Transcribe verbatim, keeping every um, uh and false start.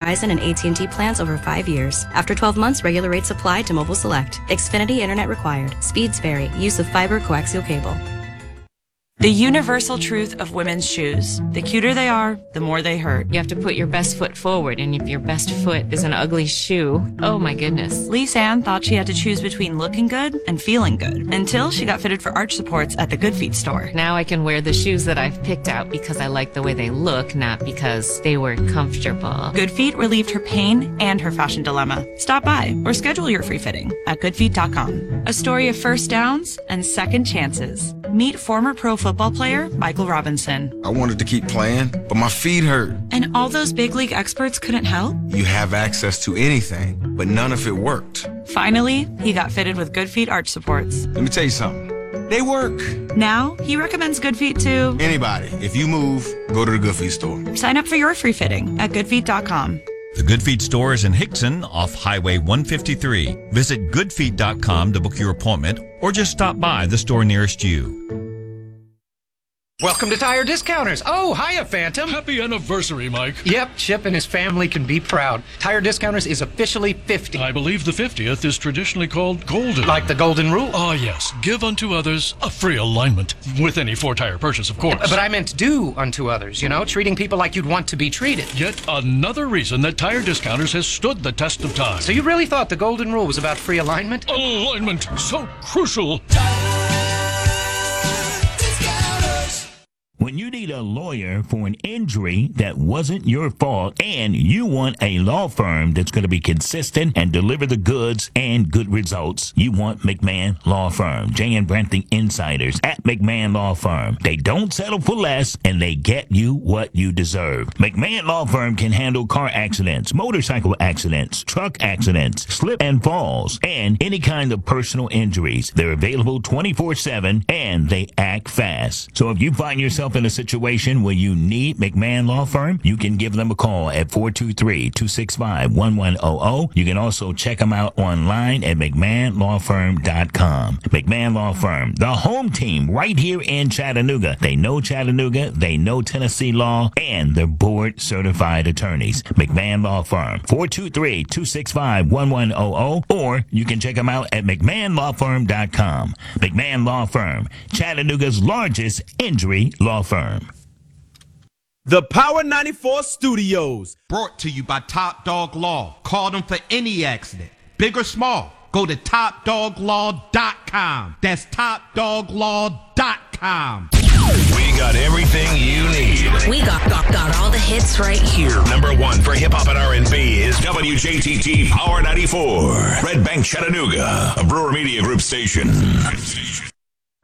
Verizon and A T and T plans over five years. After twelve months, regular rates apply to Mobile Select. Xfinity Internet required. Speeds vary. Use of fiber coaxial cable. The universal truth of women's shoes. The cuter they are, the more they hurt. You have to put your best foot forward, and if your best foot is an ugly shoe, oh my goodness. Lise Ann thought she had to choose between looking good and feeling good until she got fitted for arch supports at the Good Feet store. Now I can wear the shoes that I've picked out because I like the way they look, not because they were comfortable. Good Feet relieved her pain and her fashion dilemma. Stop by or schedule your free fitting at good feet dot com. A story of first downs and second chances. Meet former pro football player Michael Robinson. I wanted to keep playing, but my feet hurt. And all those big league experts couldn't help? You have access to anything, but none of it worked. Finally, he got fitted with Good Feet arch supports. Let me tell you something. They work. Now, he recommends Good Feet to anybody. If you move, go to the Good Feet store. Sign up for your free fitting at good feet dot com. The Good Feet store is in Hickson off Highway one fifty-three. Visit good feet dot com to book your appointment or just stop by the store nearest you. Welcome to Tire Discounters. Oh, hiya, Phantom. Happy anniversary, Mike. Yep, Chip and his family can be proud. Tire Discounters is officially fifty. I believe the fiftieth is traditionally called golden. Like the golden rule? Ah, yes. Give unto others a free alignment. With any four-tire purchase, of course. But I meant do unto others, you know, treating people like you'd want to be treated. Yet another reason that Tire Discounters has stood the test of time. So you really thought the golden rule was about free alignment? Alignment, so crucial. When you need a lawyer for an injury that wasn't your fault and you want a law firm that's going to be consistent and deliver the goods and good results, you want McMahon Law Firm. Jay and Brent, the insiders at McMahon Law Firm. They don't settle for less and they get you what you deserve. McMahon Law Firm can handle car accidents, motorcycle accidents, truck accidents, slip and falls, and any kind of personal injuries. They're available twenty-four seven and they act fast. So if you find yourself in a situation where you need McMahon Law Firm, you can give them a call at four two three, two six five, one one zero zero. You can also check them out online at mcmahon law firm dot com. McMahon Law Firm, the home team right here in Chattanooga. They know Chattanooga, they know Tennessee law, and they're board certified attorneys. McMahon Law Firm, four two three, two six five, one one zero zero, or you can check them out at mcmahon law firm dot com. McMahon Law Firm, Chattanooga's largest injury law firm. The Power ninety-four Studios. Brought to you by Top Dog Law. Call them for any accident, big or small. Go to top dog law dot com. That's top dog law dot com. We got everything you need. We got, got, got all the hits right here. Number one for hip-hop and R and B is W J T T Power ninety-four. Red Bank, Chattanooga, a Brewer Media Group station.